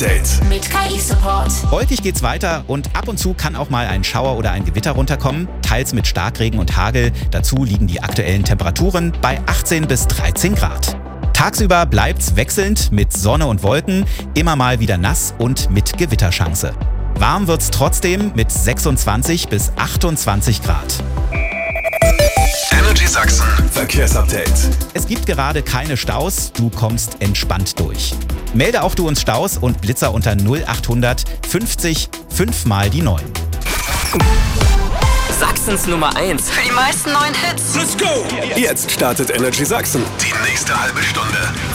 Mit KI-Support. Wolkig geht's weiter und ab und zu kann auch mal ein Schauer oder ein Gewitter runterkommen, teils mit Starkregen und Hagel. Dazu liegen die aktuellen Temperaturen bei 18 bis 13 Grad. Tagsüber bleibt's wechselnd mit Sonne und Wolken, immer mal wieder nass und mit Gewitterchance. Warm wird's trotzdem mit 26 bis 28 Grad. Energy Sachsen Verkehrsupdate. Es gibt gerade keine Staus, du kommst entspannt durch. Melde auch du uns Staus und Blitzer unter 0800 50 5 mal die 9. Sachsens Nummer 1. Für die meisten neuen Hits. Let's go! Jetzt startet Energy Sachsen. Die nächste halbe Stunde.